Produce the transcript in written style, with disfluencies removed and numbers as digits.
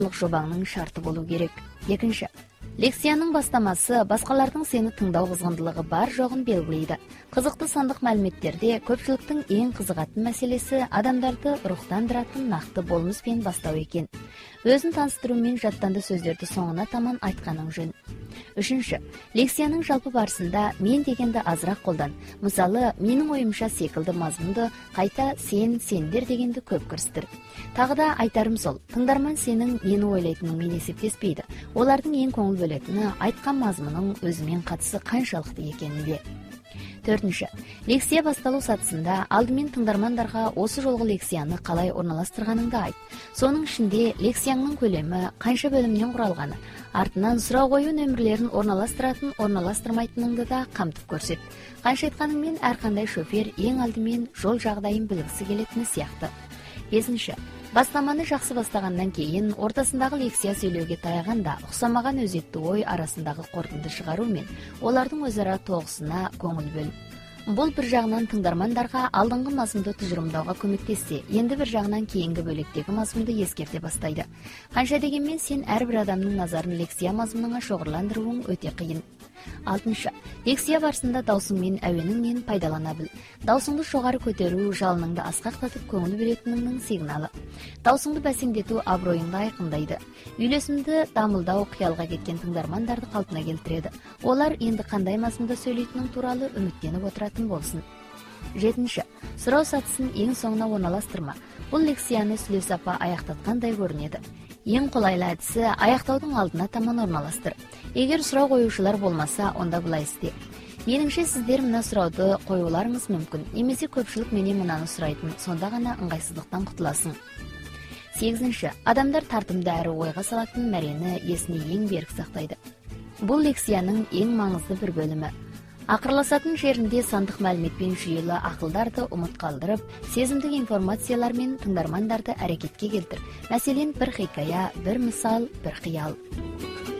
жобаңның шарты болу керек. Екінші, лекцияның бастамасы басқалардың сені тыңдау қызғындылығы бар жоғын белгілейді. Қызықты сандық мәліметтерде көпшіліктің ең қызығатын мәселесі адамдарды рухтандыратын нақты болмыспен бастау екен. Өзін таныстырумен жаттанды сөздерді соңына таман айтқаның жөн. Үшінші, лекцияның жалпы барысында мен дегенді азырақ қолдан. Мысалы, менің ойымша секілді мазмұнды қайта сен, сендер дегенді көп кірістір. Тағы да айтарым сол, тыңдарман сенің нені ойлайтыныңмен есептеспейді. Олардың ең көңіл бөлетіні айтқан мазмұның өзімен қатысы қаншалықты екенінде. Төртінші, лекция басталу сатысында алдымен тыңдармандарға осы жолғы лекцияны қалай орналастырғаныңды айт. Соның ішінде лекцияңның көлемі, қанша бөлімнен құралғаны, артынан сұрау қою нөмірлерін орналастыратын, орналастырмайтыныңды да қамтып көрсет. Қанша айтқаныңмен әрқандай шофер ең алдымен жол жағдайын білгісі келетіні сияқты. Бесінші, бастаманы жақсы бастағаннан кейін ортасындағы лекция сөйлеуге таяғанда ұқсамаған өзекті ой арасындағы қорытынды шығару мен олардың өзара тоғысына көңіл бөл. Бұл бір жағынан тыңдармандарға алдыңғы мазмұнды тұжырымдауға көмектессе, енді бір жағынан кейінгі бөлектегі мазмұнды ескерте бастайды. Қанша дегенмен сен әрбір адамның назарын лекция мазмұнына шоғырландыруың өте қиын. Алтыншы, лекция барысында даусыңмен әуеніңнен пайдалана біл. Даусыңды жоғары көтеру жалыныңды асқақтатып көңіл беретініңнің сигналы. Даусыңды бәсеңдету абыройыңды айқындайды. Үйлесімді дамылдау қиялға кеткен тыңдармандарды қалпына келтіреді. Олар енді қандай мазмұнда сөйлейтінің туралы үміттеніп отыратын болсын. Жетінші, сұрау сатысын ең соңына орналастырма. Бұл лекцияны сүлесапа аяқтатқандай көрінеді. Ең қолайлы әдісі аяқтаудың алдына таман орналастыр. Егер сұрау қоюшылар болмаса, онда былай істе. Меніңше сіздер мына сұрауды қоюларыңыз мүмкін, немесе көпшілік менен мынаны сұрайтын, сонда ғана ыңғайсыздықтан құтыласың. Сегізінші, адамдар тартымды әрі ойға салатын мәрені есіне ең берік сақтайды. Бұл лекцияның ең маңызды бір бөлімі. Ақырласатын жерінде сандық мәліметпен жүйелі ақылдарды ұмыт қалдырып, сезімдік информациялармен тыңдармандарды әрекетке келтір. Мәселен, бір хикая, бір мысал, бір қиял.